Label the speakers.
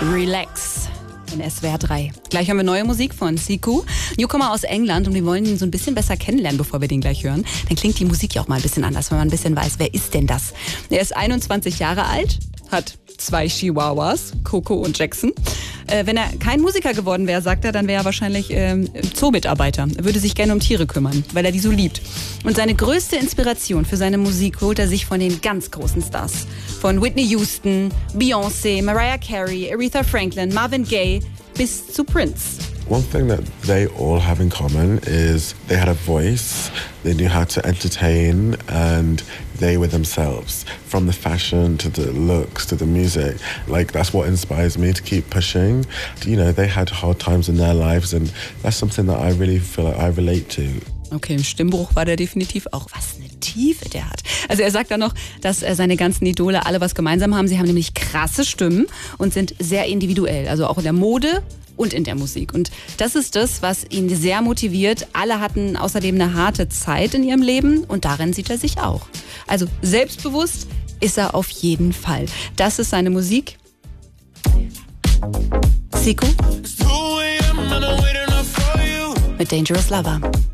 Speaker 1: Relax in SWR 3. Gleich haben wir neue Musik von Siku, Newcomer aus England, und wir wollen ihn so ein bisschen besser kennenlernen, bevor wir den gleich hören. Dann klingt die Musik ja auch mal ein bisschen anders, wenn man ein bisschen weiß, wer ist denn das? Er ist 21 Jahre alt, hat 2 Chihuahuas, Coco und Jackson. Wenn er kein Musiker geworden wäre, sagt er, dann wäre er wahrscheinlich Zoomitarbeiter. Er würde sich gerne um Tiere kümmern, weil er die so liebt. Und seine größte Inspiration für seine Musik holt er sich von den ganz großen Stars. Von Whitney Houston, Beyoncé, Mariah Carey, Aretha Franklin, Marvin Gaye bis zu Prince.
Speaker 2: One thing that they all have in common is they had a voice, they knew how to entertain, and they were themselves. From the fashion to the looks to the music, like that's what inspires me to keep pushing. You know, they had hard times in their lives, and that's something that I really feel like I relate to.
Speaker 1: Okay, im Stimmbruch war der definitiv auch. Was eine Tiefe der hat. Also er sagt dann noch, dass seine ganzen Idole alle was gemeinsam haben. Sie haben nämlich krasse Stimmen und sind sehr individuell. Also auch in der Mode und in der Musik. Und das ist das, was ihn sehr motiviert. Alle hatten außerdem eine harte Zeit in ihrem Leben und darin sieht er sich auch. Also selbstbewusst ist er auf jeden Fall. Das ist seine Musik. Siku mit Dangerous Lover.